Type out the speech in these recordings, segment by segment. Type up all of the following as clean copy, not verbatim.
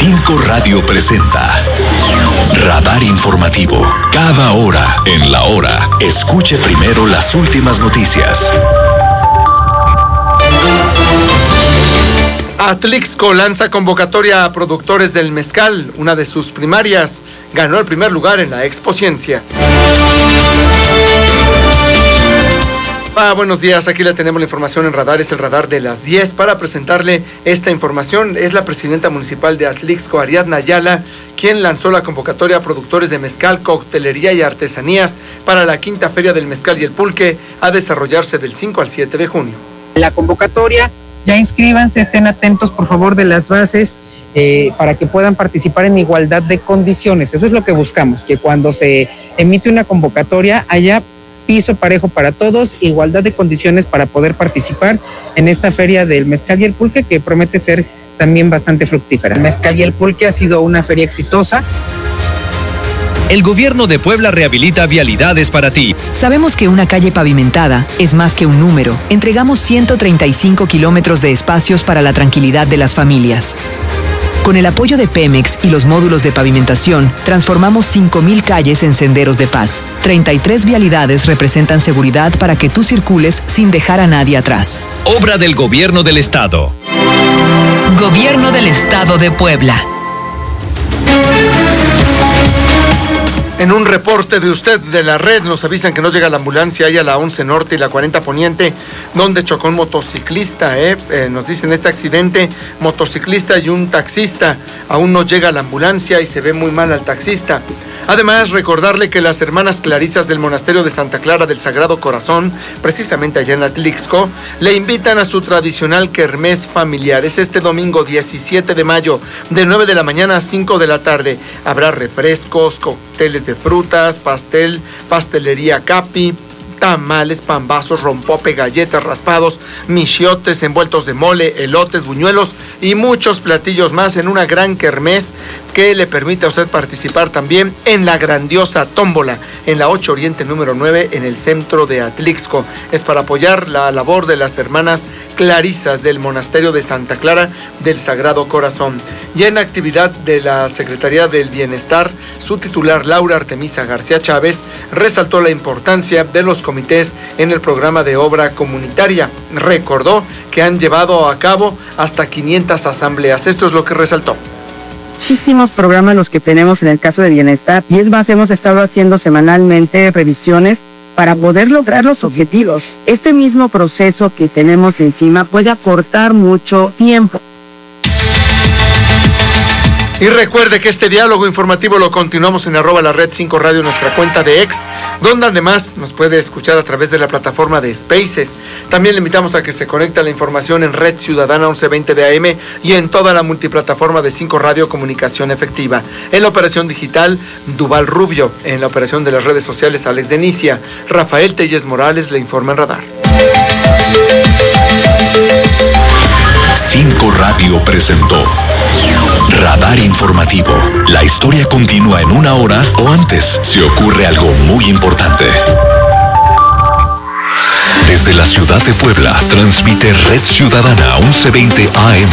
5 Radio presenta Radar Informativo. Cada hora, en la hora, escuche primero las últimas noticias. Atlixco lanza convocatoria a productores del mezcal. Una de sus primarias ganó el primer lugar en la Expo Ciencia. Buenos días, aquí le tenemos la información en Radar, es el Radar de las 10. Para presentarle esta información es la presidenta municipal de Atlixco, Ariadna Ayala, quien lanzó la convocatoria a productores de mezcal, coctelería y artesanías para la quinta Feria del Mezcal y el Pulque, a desarrollarse del 5 al 7 de junio. La convocatoria, ya inscríbanse, estén atentos por favor de las bases para que puedan participar en igualdad de condiciones. Eso es lo que buscamos, que cuando se emite una convocatoria haya piso parejo para todos, igualdad de condiciones para poder participar en esta feria del mezcal y el pulque, que promete ser también bastante fructífera. El mezcal y el pulque ha sido una feria exitosa. El gobierno de Puebla rehabilita vialidades para ti. Sabemos que una calle pavimentada es más que un número. Entregamos 135 kilómetros de espacios para la tranquilidad de las familias. Con el apoyo de Pemex y los módulos de pavimentación, transformamos 5,000 calles en senderos de paz. 33 vialidades representan seguridad para que tú circules sin dejar a nadie atrás. Obra del Gobierno del Estado. Gobierno del Estado de Puebla. En un reporte de usted de la red nos avisan que no llega la ambulancia ahí a la 11 Norte y la 40 Poniente, donde chocó un motociclista. Nos dicen este accidente, motociclista y un taxista. Aún no llega la ambulancia y se ve muy mal al taxista. Además, recordarle que las hermanas clarisas del Monasterio de Santa Clara del Sagrado Corazón, precisamente allá en Atlixco, le invitan a su tradicional kermés familiar. Es este domingo 17 de mayo, de 9 de la mañana a 5 de la tarde. Habrá refrescos, cócteles de frutas, pastelería capi, tamales, pambazos, rompope, galletas, raspados, michiotes envueltos de mole, elotes, buñuelos y muchos platillos más en una gran kermés que le permite a usted participar también en la grandiosa tómbola en la 8 Oriente número 9 en el centro de Atlixco. Es para apoyar la labor de las hermanas clarisas del Monasterio de Santa Clara del Sagrado Corazón. Y en actividad de la Secretaría del Bienestar, su titular Laura Artemisa García Chávez resaltó la importancia de los comités en el programa de obra comunitaria. Recordó que han llevado a cabo hasta 500 asambleas. Esto es lo que resaltó. Muchísimos programas los que tenemos en el caso de bienestar, y es más, hemos estado haciendo semanalmente revisiones para poder lograr los objetivos. Este mismo proceso que tenemos encima puede acortar mucho tiempo. Y recuerde que este diálogo informativo lo continuamos en @lared5radio, nuestra cuenta de X, donde además nos puede escuchar a través de la plataforma de Spaces. También le invitamos a que se conecte a la información en Red Ciudadana 1120 de AM y en toda la multiplataforma de 5 Radio Comunicación Efectiva. En la operación digital, Duval Rubio. En la operación de las redes sociales, Alex Denicia. Rafael Telles Morales le informa en Radar. 5 Radio presentó Radar Informativo. La historia continúa en una hora o antes si ocurre algo muy importante. Desde la ciudad de Puebla, transmite Red Ciudadana 1120 AM,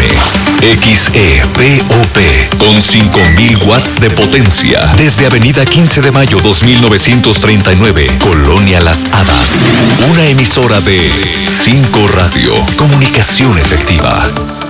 XEPOP, con 5,000 watts de potencia, desde Avenida 15 de Mayo 2939, Colonia Las Hadas. Una emisora de 5 Radio, comunicación efectiva.